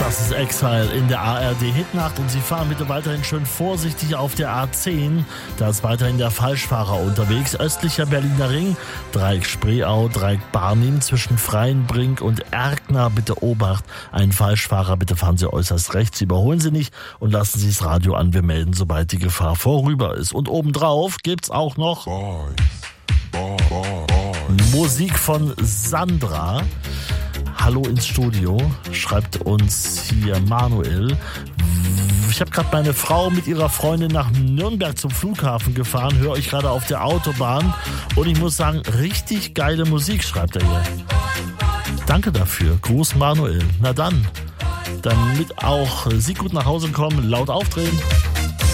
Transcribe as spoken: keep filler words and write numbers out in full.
Das ist Exile in der A R D-Hitnacht und Sie fahren bitte weiterhin schön vorsichtig auf der A zehn. Da ist weiterhin der Falschfahrer unterwegs. Östlicher Berliner Ring, Dreieck Spreeau, Dreieck Barnim zwischen Freienbrink und Erkner. Bitte Obacht, ein Falschfahrer, bitte fahren Sie äußerst rechts, überholen Sie nicht und lassen Sie das Radio an. Wir melden, sobald die Gefahr vorüber ist. Und obendrauf gibt's auch noch Boys. Boy, boy, boy. Musik von Sandra. Hallo ins Studio, schreibt uns hier Manuel. Ich habe gerade meine Frau mit ihrer Freundin nach Nürnberg zum Flughafen gefahren, höre euch gerade auf der Autobahn und ich muss sagen, richtig geile Musik, schreibt er hier. Danke dafür, Gruß Manuel. Na dann, damit auch Sie gut nach Hause kommen, laut aufdrehen.